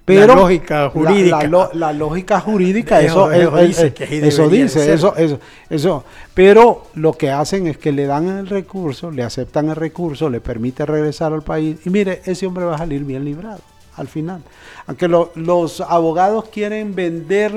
Pero la lógica jurídica. La lógica jurídica, Eso dice que ahí eso debería dice, ser. eso. Pero lo que hacen es que le dan el recurso, le aceptan el recurso, le permite regresar al país. Y mire, ese hombre va a salir bien librado al final. Aunque los abogados quieren vender